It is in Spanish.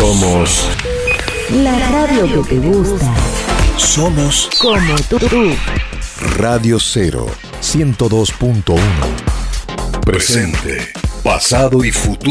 Somos la radio que te gusta. Somos Como tú. Radio 0, 102.1. Presente, pasado y futuro.